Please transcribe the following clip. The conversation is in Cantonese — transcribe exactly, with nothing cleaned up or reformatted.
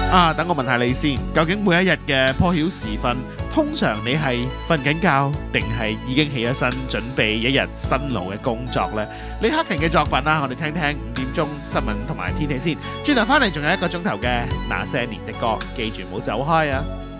啊，等我問下你先，究竟每一日嘅破曉時分，通常你係瞓緊覺，定係已經起咗身準備一日辛勞嘅工作呢？李克勤嘅作品啦，我哋聽聽五點鐘新聞同埋天氣先。轉頭翻嚟仲有一個鐘頭嘅那些年的歌，記住唔好走開啊！